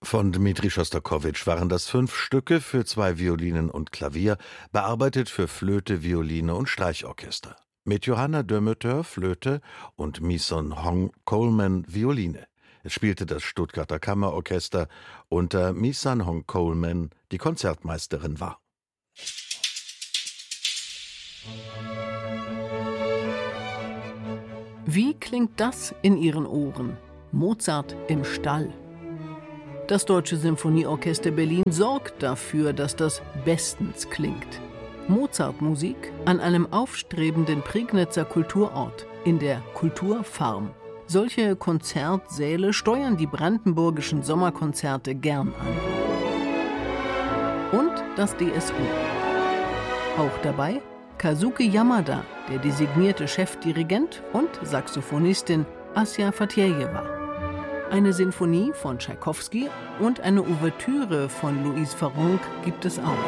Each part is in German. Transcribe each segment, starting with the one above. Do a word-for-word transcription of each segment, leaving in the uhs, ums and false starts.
Von Dmitri Schostakowitsch waren das fünf Stücke für zwei Violinen und Klavier, bearbeitet für Flöte, Violine und Streichorchester. Mit Johanna Demeter, Flöte, und Misun Hong Coleman, Violine. Es spielte das Stuttgarter Kammerorchester, unter Misun Hong Coleman die Konzertmeisterin war. Wie klingt das in Ihren Ohren? Mozart im Stall. Das Deutsche Symphonieorchester Berlin sorgt dafür, dass das bestens klingt. Mozartmusik an einem aufstrebenden Prignitzer Kulturort, in der Kulturfarm. Solche Konzertsäle steuern die brandenburgischen Sommerkonzerte gern an. Und das D S U. Auch dabei Kazuki Yamada, der designierte Chefdirigent, und Saxophonistin Asja Fatjejewa. Eine Sinfonie von Tschaikowski und eine Ouvertüre von Louise Farrenc gibt es auch.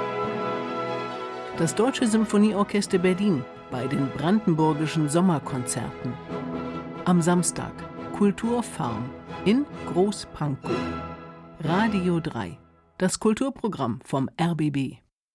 Das Deutsche Symphonieorchester Berlin bei den brandenburgischen Sommerkonzerten. Am Samstag Kulturfarm in Großpankow. Radio drei, das Kulturprogramm vom R B B.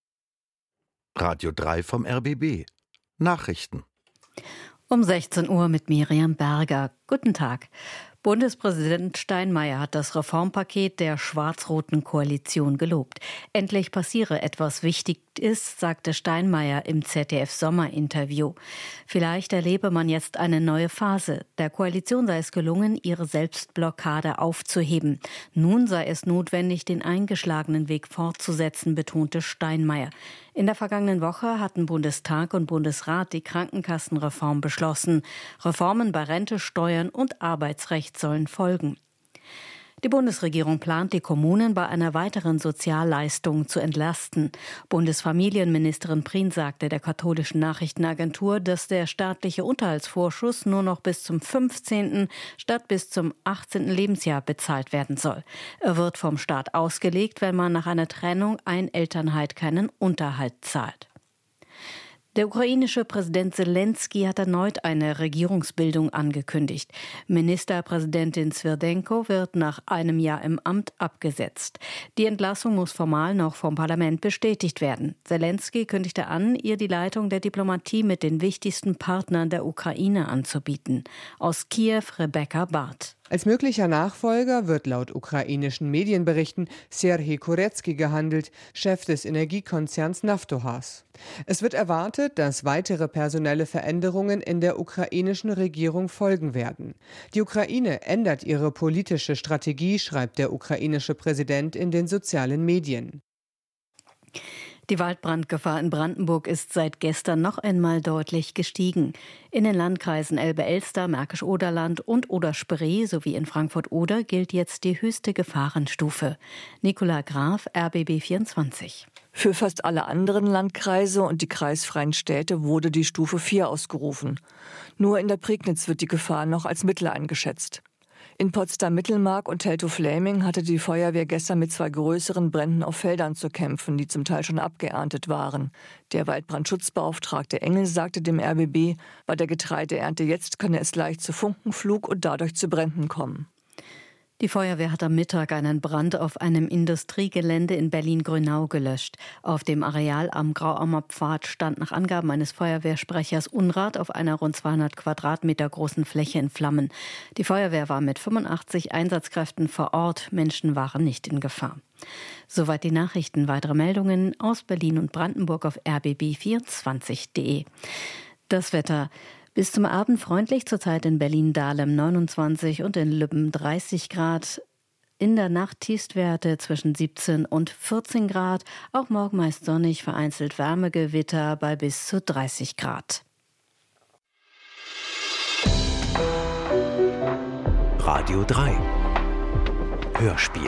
Radio drei vom R B B. Nachrichten. Um sechzehn Uhr mit Miriam Berger. Guten Tag. Bundespräsident Steinmeier hat das Reformpaket der schwarz-roten Koalition gelobt. Endlich passiere etwas Wichtiges, sagte Steinmeier im Z D F-Sommerinterview. Vielleicht erlebe man jetzt eine neue Phase. Der Koalition sei es gelungen, ihre Selbstblockade aufzuheben. Nun sei es notwendig, den eingeschlagenen Weg fortzusetzen, betonte Steinmeier. In der vergangenen Woche hatten Bundestag und Bundesrat die Krankenkassenreform beschlossen. Reformen bei Rente, Steuern und Arbeitsrecht sollen folgen. Die Bundesregierung plant, die Kommunen bei einer weiteren Sozialleistung zu entlasten. Bundesfamilienministerin Prien sagte der katholischen Nachrichtenagentur, dass der staatliche Unterhaltsvorschuss nur noch bis zum fünfzehnten statt bis zum achtzehnten Lebensjahr bezahlt werden soll. Er wird vom Staat ausgelegt, wenn man nach einer Trennung Einelternheit keinen Unterhalt zahlt. Der ukrainische Präsident Selensky hat erneut eine Regierungsbildung angekündigt. Ministerpräsidentin Swerdenko wird nach einem Jahr im Amt abgesetzt. Die Entlassung muss formal noch vom Parlament bestätigt werden. Selensky kündigte an, ihr die Leitung der Diplomatie mit den wichtigsten Partnern der Ukraine anzubieten. Aus Kiew Rebecca Barth. Als möglicher Nachfolger wird laut ukrainischen Medienberichten Serhij Kurecki gehandelt, Chef des Energiekonzerns Naftogaz. Es wird erwartet, dass weitere personelle Veränderungen in der ukrainischen Regierung folgen werden. Die Ukraine ändert ihre politische Strategie, schreibt der ukrainische Präsident in den sozialen Medien. Die Waldbrandgefahr in Brandenburg ist seit gestern noch einmal deutlich gestiegen. In den Landkreisen Elbe-Elster, Märkisch-Oderland und Oder-Spree sowie in Frankfurt-Oder gilt jetzt die höchste Gefahrenstufe. Nicola Graf, R B B vierundzwanzig. Für fast alle anderen Landkreise und die kreisfreien Städte wurde die Stufe vier ausgerufen. Nur in der Prignitz wird die Gefahr noch als mittel eingeschätzt. In Potsdam-Mittelmark und Teltow-Fläming hatte die Feuerwehr gestern mit zwei größeren Bränden auf Feldern zu kämpfen, die zum Teil schon abgeerntet waren. Der Waldbrandschutzbeauftragte Engel sagte dem R B B, bei der Getreideernte jetzt könne es leicht zu Funkenflug und dadurch zu Bränden kommen. Die Feuerwehr hat am Mittag einen Brand auf einem Industriegelände in Berlin-Grünau gelöscht. Auf dem Areal am Grauaumer Pfad stand nach Angaben eines Feuerwehrsprechers Unrat auf einer rund zweihundert Quadratmeter großen Fläche in Flammen. Die Feuerwehr war mit fünfundachtzig Einsatzkräften vor Ort. Menschen waren nicht in Gefahr. Soweit die Nachrichten. Weitere Meldungen aus Berlin und Brandenburg auf r b b vierundzwanzig punkt d e. Das Wetter. Bis zum Abend freundlich, zurzeit in Berlin-Dahlem neunundzwanzig und in Lübben dreißig Grad. In der Nacht Tiefstwerte zwischen siebzehn und vierzehn Grad. Auch morgen meist sonnig, vereinzelt Wärmegewitter bei bis zu dreißig Grad. Radio drei. Hörspiel.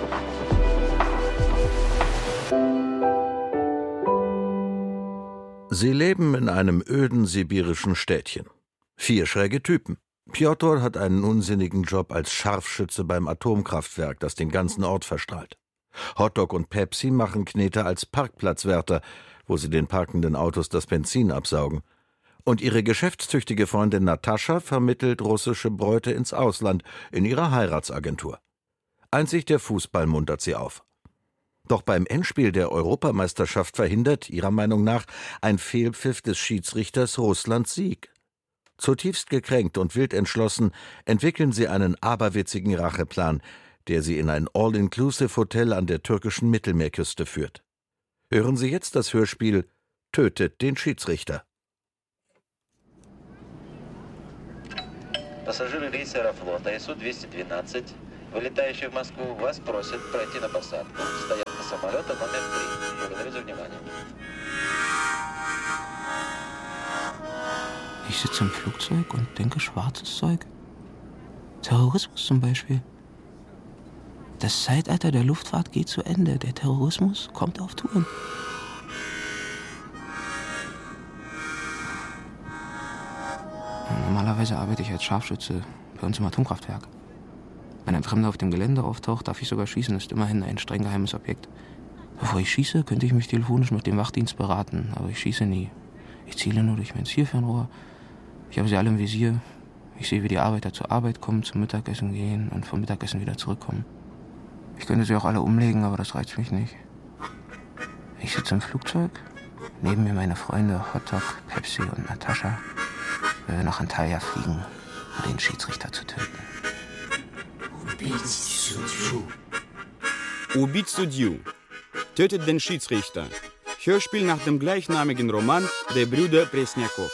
Sie leben in einem öden sibirischen Städtchen. Vier schräge Typen. Pjotr hat einen unsinnigen Job als Scharfschütze beim Atomkraftwerk, das den ganzen Ort verstrahlt. Hotdog und Pepsi machen Knete als Parkplatzwärter, wo sie den parkenden Autos das Benzin absaugen. Und ihre geschäftstüchtige Freundin Natascha vermittelt russische Bräute ins Ausland in ihrer Heiratsagentur. Einzig der Fußball muntert sie auf. Doch beim Endspiel der Europameisterschaft verhindert, ihrer Meinung nach, ein Fehlpfiff des Schiedsrichters Russlands Sieg. Zutiefst gekränkt und wild entschlossen entwickeln sie einen aberwitzigen Racheplan, der sie in ein All-Inclusive-Hotel an der türkischen Mittelmeerküste führt. Hören Sie jetzt das Hörspiel »Tötet den Schiedsrichter«. Пассажиры рейса Аэрофлота эс у двести двенадцать, вылетающие в Москву, вас просят пройти на посадку. Стоянка самолета номер три. Благодарю за внимание. Ich sitze im Flugzeug und denke schwarzes Zeug. Terrorismus zum Beispiel. Das Zeitalter der Luftfahrt geht zu Ende. Der Terrorismus kommt auf Touren. Normalerweise arbeite ich als Scharfschütze bei uns im Atomkraftwerk. Wenn ein Fremder auf dem Gelände auftaucht, darf ich sogar schießen. Das ist immerhin ein streng geheimes Objekt. Bevor ich schieße, könnte ich mich telefonisch mit dem Wachdienst beraten. Aber ich schieße nie. Ich ziele nur durch mein Zielfernrohr. Ich habe sie alle im Visier. Ich sehe, wie die Arbeiter zur Arbeit kommen, zum Mittagessen gehen und vom Mittagessen wieder zurückkommen. Ich könnte sie auch alle umlegen, aber das reizt mich nicht. Ich sitze im Flugzeug. Neben mir meine Freunde Hotdog, Pepsi und Natascha. Weil wir nach Antalya fliegen, um den Schiedsrichter zu töten. Убить судью. Tötet den Schiedsrichter. Hörspiel nach dem gleichnamigen Roman der Brüder Presniakow.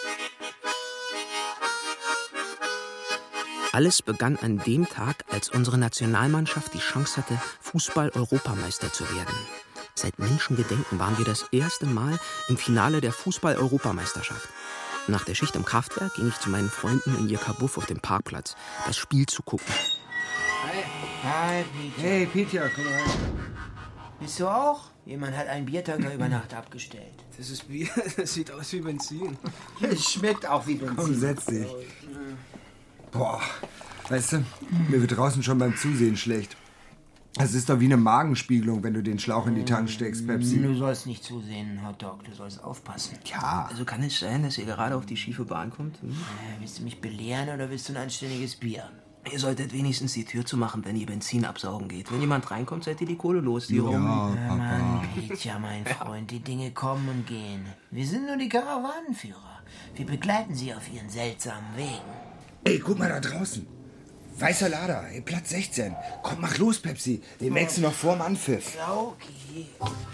Alles begann an dem Tag, als unsere Nationalmannschaft die Chance hatte, Fußball-Europameister zu werden. Seit Menschengedenken waren wir das erste Mal im Finale der Fußball-Europameisterschaft. Nach der Schicht im Kraftwerk ging ich zu meinen Freunden in ihr Kabuff auf dem Parkplatz, das Spiel zu gucken. Hi. Hi, Peter. Hey, Peter, komm rein. Bist du auch? Jemand hat einen Biertanker über Nacht abgestellt. Das ist Bier, das sieht aus wie Benzin. Es schmeckt auch wie Benzin. Komm, setz dich. Boah, weißt du, mir wird draußen schon beim Zusehen schlecht. Es ist doch wie eine Magenspiegelung, wenn du den Schlauch in die Tank steckst, Pepsi. Du sollst nicht zusehen, Hotdog, du sollst aufpassen. Ja. Also kann es sein, dass ihr gerade auf die schiefe Bahn kommt? Hm? Äh, willst du mich belehren oder willst du ein anständiges Bier? Ihr solltet wenigstens die Tür zumachen, wenn ihr Benzin absaugen geht. Wenn jemand reinkommt, seid ihr die Kohle los. Die ja, rum. Ja, Mann, Petja, mein Freund, die Dinge kommen und gehen. Wir sind nur die Karawanenführer. Wir begleiten sie auf ihren seltsamen Wegen. Ey, guck mal da draußen. Weißer Lader, ey, Platz sechzehn. Komm, mach los, Pepsi. Den merkst du noch vorm Anpfiff. Ja, okay.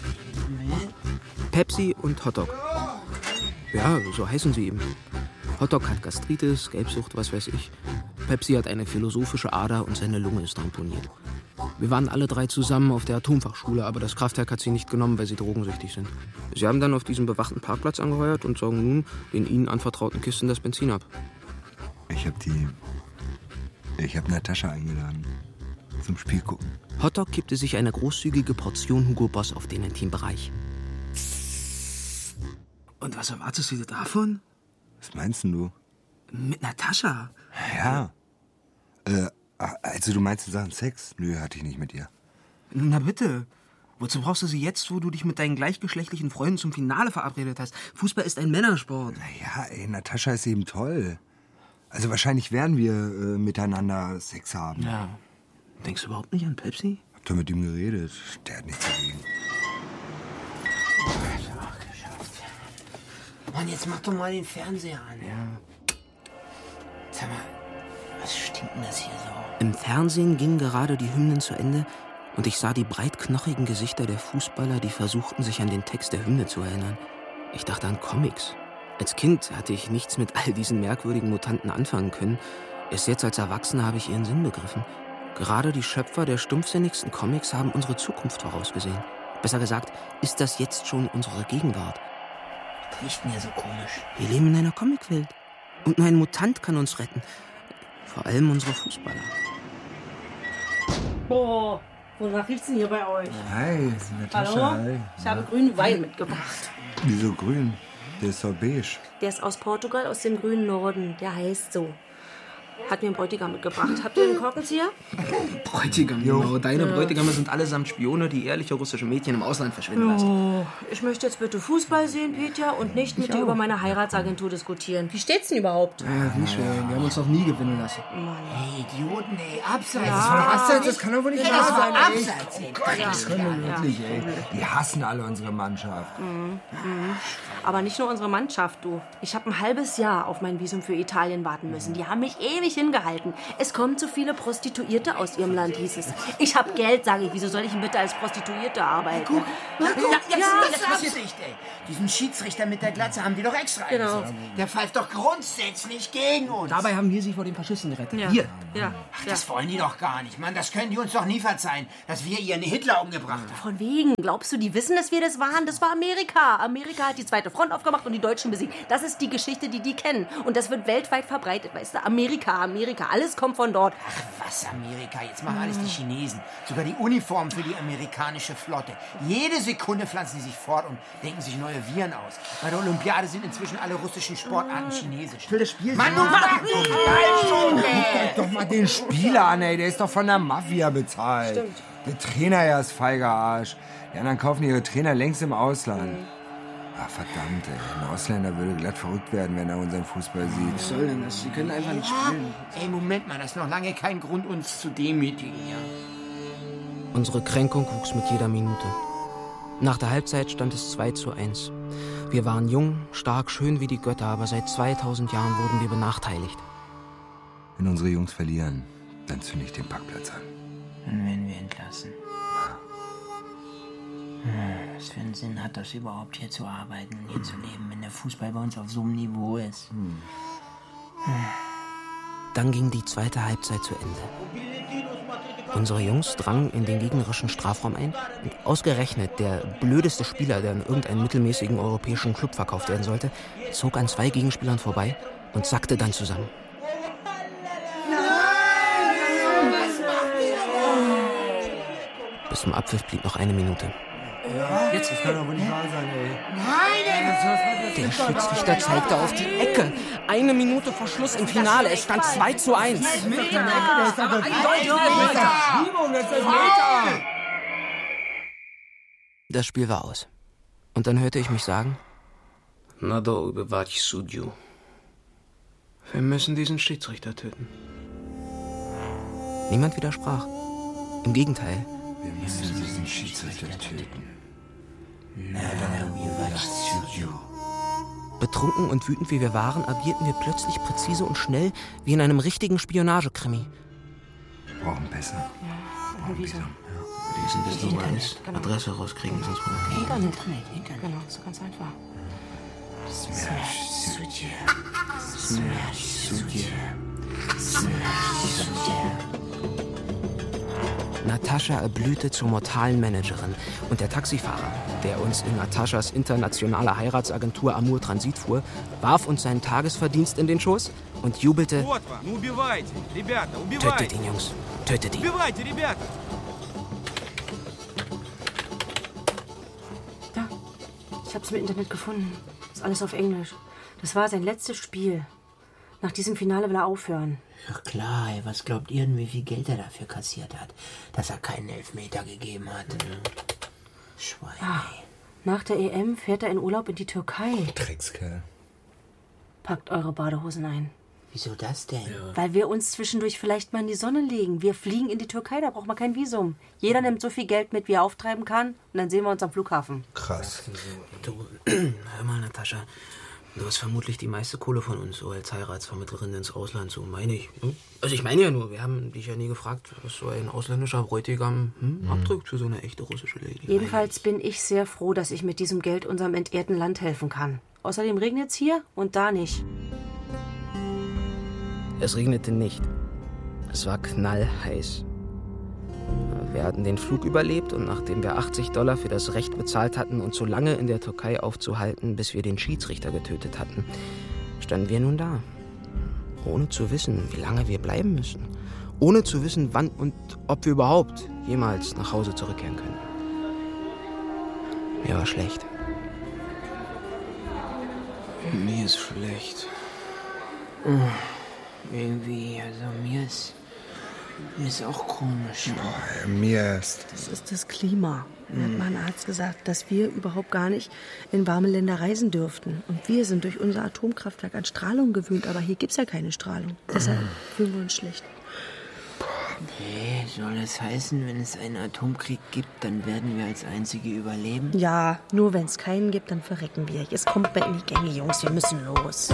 Pepsi und Hotdog. Ja, so heißen sie eben. Hotdog hat Gastritis, Gelbsucht, was weiß ich. Pepsi hat eine philosophische Ader und seine Lunge ist ramponiert. Wir waren alle drei zusammen auf der Atomfachschule, aber das Kraftwerk hat sie nicht genommen, weil sie drogensüchtig sind. Sie haben dann auf diesem bewachten Parkplatz angeheuert und saugen nun den ihnen anvertrauten Kisten das Benzin ab. Ich hab die... Ich hab Natascha eingeladen. Zum Spiel gucken. Hotdog kippte sich eine großzügige Portion Hugo Boss auf den Intimbereich. Und was erwartest du davon? Was meinst denn du? Mit Natascha? Ja. Äh, also du meinst in Sachen Sex? Nö, hatte ich nicht mit ihr. Na bitte. Wozu brauchst du sie jetzt, wo du dich mit deinen gleichgeschlechtlichen Freunden zum Finale verabredet hast? Fußball ist ein Männersport. Naja, ey, Natascha ist eben toll. Also wahrscheinlich werden wir äh, miteinander Sex haben. Ja. Denkst du überhaupt nicht an Pepsi? Hab doch mit ihm geredet. Der hat nichts dagegen. Mann, jetzt mach doch mal den Fernseher an. Ja. Sag mal, was stinkt denn das hier so? Im Fernsehen gingen gerade die Hymnen zu Ende und ich sah die breitknochigen Gesichter der Fußballer, die versuchten, sich an den Text der Hymne zu erinnern. Ich dachte an Comics. Als Kind hatte ich nichts mit all diesen merkwürdigen Mutanten anfangen können. Erst jetzt als Erwachsener habe ich ihren Sinn begriffen. Gerade die Schöpfer der stumpfsinnigsten Comics haben unsere Zukunft vorausgesehen. Besser gesagt, ist das jetzt schon unsere Gegenwart. Was riecht denn hier so komisch? Wir leben in einer Comicwelt. Und nur ein Mutant kann uns retten. Vor allem unsere Fußballer. Boah, wonach riecht's denn hier bei euch? Hi, Natascha. Hallo? Hi. Ich habe grünen Wein mitgebracht. Wieso grün? Der ist doch beige. Der ist aus Portugal, aus dem grünen Norden. Der heißt so. Hat mir ein Bräutigam mitgebracht. Habt ihr einen Korkenzieher? Bräutigam, genau. Deine ja. Bräutigame sind allesamt Spione, die ehrliche russische Mädchen im Ausland verschwinden lassen. Oh, ich möchte jetzt bitte Fußball sehen, Petja, und nicht mit ich dir auch. über meine Heiratsagentur diskutieren. Wie steht's denn überhaupt? Ja, wie schön. Wir haben uns noch nie gewinnen lassen. Mann. Hey, Idioten, ey. Abseits. Ja. Das war Abseits, das kann doch wohl nicht wahr sein. Abseits, ey. Oh Gott, das können wir wirklich, ey. Die hassen alle unsere Mannschaft. Mhm. Mhm. Aber nicht nur unsere Mannschaft, du. Ich habe ein halbes Jahr auf mein Visum für Italien warten müssen. Die haben mich ewig hingehalten. Es kommen zu viele Prostituierte aus ihrem Land, hieß es. Ich habe Geld, sage ich. Wieso soll ich denn bitte als Prostituierte arbeiten? Guck, na, guck. Ja, jetzt, ja, jetzt passiert nicht, ey. Diesen Schiedsrichter mit der Glatze haben die doch extra genau. eingesetzt. Der pfeift doch grundsätzlich gegen uns. Dabei haben wir sie vor den Faschisten gerettet. Ja. Hier. Ja. Ach, das wollen die doch gar nicht, Mann. Das können die uns doch nie verzeihen, dass wir ihren Hitler umgebracht haben. Von wegen. Glaubst du, die wissen, dass wir das waren? Das war Amerika. Amerika hat die zweite Front aufgemacht und die Deutschen besiegt. Das ist die Geschichte, die die kennen. Und das wird weltweit verbreitet, weißt du? Amerika, Amerika. Alles kommt von dort. Ach, was Amerika? Jetzt machen alles die Chinesen. Sogar die Uniformen für die amerikanische Flotte. Jede Sekunde pflanzen sie sich fort und denken sich neue Viren aus. Bei der Olympiade sind inzwischen alle russischen Sportarten chinesisch. Ich will das Spiel Mann, du machst Guckt doch mal den Spieler an, ey. Der ist doch von der Mafia bezahlt. Stimmt. Der Trainer ja ist feiger Arsch. Die anderen kaufen ihre Trainer längst im Ausland. Mhm. Ach, verdammt, ey. Ein Ausländer würde glatt verrückt werden, wenn er unseren Fußball sieht. Was soll denn das? Sie können einfach nicht spielen. Ey, Moment mal, das ist noch lange kein Grund, uns zu demütigen, ja? Unsere Kränkung wuchs mit jeder Minute. Nach der Halbzeit stand es zwei zu eins. Wir waren jung, stark, schön wie die Götter, aber seit zweitausend Jahren wurden wir benachteiligt. Wenn unsere Jungs verlieren, dann zünde ich den Parkplatz an. Dann werden wir entlassen. Was für einen Sinn hat das überhaupt, hier zu arbeiten, hier zu leben, wenn der Fußball bei uns auf so einem Niveau ist? Hm. Dann ging die zweite Halbzeit zu Ende. Unsere Jungs drangen in den gegnerischen Strafraum ein und ausgerechnet der blödeste Spieler, der in irgendeinen mittelmäßigen europäischen Club verkauft werden sollte, zog an zwei Gegenspielern vorbei und sackte dann zusammen. Bis zum Abpfiff blieb noch eine Minute. Ja, jetzt, das kann doch wohl nicht wahr sein, ey. Nein, der Schiedsrichter zeigte auf die Ecke. Eine Minute vor Schluss im Finale. Es stand zwei zu eins. Das Spiel war aus. Und dann hörte ich mich sagen: Надо убивать судью. Wir müssen diesen Schiedsrichter töten. Niemand widersprach. Im Gegenteil. Wir müssen diesen Schiedsrichter töten. Betrunken und wütend wie wir waren, agierten wir plötzlich präzise und schnell wie in einem richtigen Spionagekrimi. Wir brauchen Pässe. Ja, ein Visum. Ja. Lesen, das nur alles. Adresse rauskriegen, sonst brauchen wir Internet. Internet. Genau, das ist ganz einfach. Smash Sudje. Smash Sudje. Smash Sudje. Natascha erblühte zur mortalen Managerin und der Taxifahrer, der uns in Nataschas internationale Heiratsagentur Amur Transit fuhr, warf uns seinen Tagesverdienst in den Schoß und jubelte: Tötet ihn, Jungs, tötet ihn. Da, ich hab's im Internet gefunden. Ist alles auf Englisch. Das war sein letztes Spiel. Nach diesem Finale will er aufhören. Ja klar, ey, was glaubt ihr denn, wie viel Geld er dafür kassiert hat, dass er keinen Elfmeter gegeben hat? Schwein, ah, nach der E M fährt er in Urlaub in die Türkei. Dreckskerl. Packt eure Badehosen ein. Wieso das denn? Ja. Weil wir uns zwischendurch vielleicht mal in die Sonne legen. Wir fliegen in die Türkei, da braucht man kein Visum. Jeder nimmt so viel Geld mit, wie er auftreiben kann, und dann sehen wir uns am Flughafen. Krass. Du, hör mal, Natascha. Du hast vermutlich die meiste Kohle von uns, so als Heiratsvermittlerin ins Ausland, so meine ich. Also ich meine ja nur, wir haben dich ja nie gefragt, was so ein ausländischer Bräutigam hm, mhm. abdrückt für so eine echte russische Lady. Jedenfalls bin ich sehr froh, dass ich mit diesem Geld unserem entehrten Land helfen kann. Außerdem regnet es hier und da nicht. Es regnete nicht. Es war knallheiß. Wir hatten den Flug überlebt und nachdem wir achtzig Dollar für das Recht bezahlt hatten, uns so lange in der Türkei aufzuhalten, bis wir den Schiedsrichter getötet hatten, standen wir nun da. Ohne zu wissen, wie lange wir bleiben müssen. Ohne zu wissen, wann und ob wir überhaupt jemals nach Hause zurückkehren können. Mir war schlecht. Mir ist schlecht. Irgendwie, also mir ist, mir ist auch komisch. Oh, mir ist. Das ist das Klima. Mir hat mein Arzt gesagt, dass wir überhaupt gar nicht in warme Länder reisen dürften. Und wir sind durch unser Atomkraftwerk an Strahlung gewöhnt, aber hier gibt's ja keine Strahlung. Deshalb fühlen wir uns schlecht. Nee, soll das heißen, wenn es einen Atomkrieg gibt, dann werden wir als Einzige überleben? Ja, nur wenn es keinen gibt, dann verrecken wir. Jetzt kommt mal in die Gänge, Jungs, wir müssen los.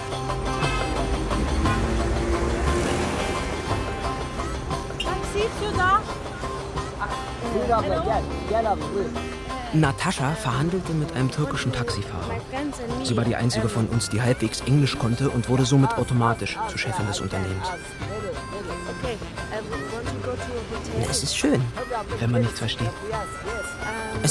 Natascha verhandelte mit einem türkischen Taxifahrer. Sie war die einzige von uns, die halbwegs Englisch konnte und wurde somit automatisch zur Chefin des Unternehmens. Es ist schön, wenn man nichts versteht. Es